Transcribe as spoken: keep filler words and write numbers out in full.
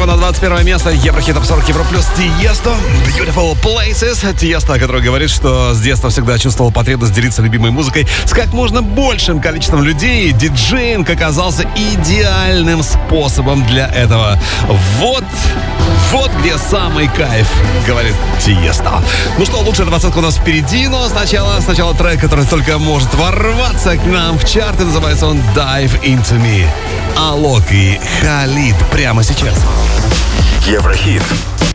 на двадцать первое место Еврохит Топ сорок Евро Плюс Тиесто Beautiful Places. Тиесто, который говорит, что с детства всегда чувствовал потребность делиться любимой музыкой с как можно большим количеством людей. Диджеинг оказался идеальным способом для этого. Вот, вот где самый кайф, говорит Тиесто. Ну что, лучшая двадцатка у нас впереди, но сначала, сначала трек, который только может ворваться к нам в чарты. Называется он Dive Into Me. Алок и Халид прямо сейчас. Еврохит.